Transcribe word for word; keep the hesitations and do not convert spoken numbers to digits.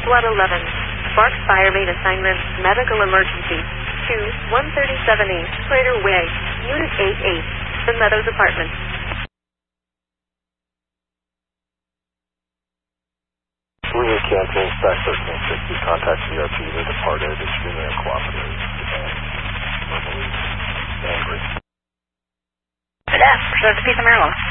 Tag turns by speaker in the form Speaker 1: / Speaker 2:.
Speaker 1: Blood eleven. Spark Fire Main Assignment, Medical Emergency. two one thirty-seven East Crater Way, Unit eight eight, The Meadows Apartment.
Speaker 2: Louis Campaign, Stack thirteen sixty, contact C R P, they departed, extremely uncooperative, and verbally angry.
Speaker 3: Good afternoon, Pursuit of the Peace of Maryland.